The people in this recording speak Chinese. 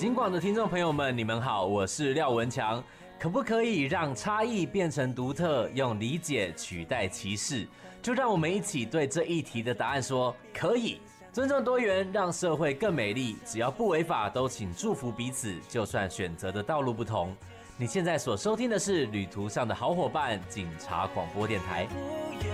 警广的听众朋友们，你们好，我是廖文强。可不可以让差异变成独特，用理解取代歧视？就让我们一起对这一题的答案说可以。尊重多元，让社会更美丽。只要不违法，都请祝福彼此。就算选择的道路不同。你现在所收听的是旅途上的好伙伴——警察广播电台。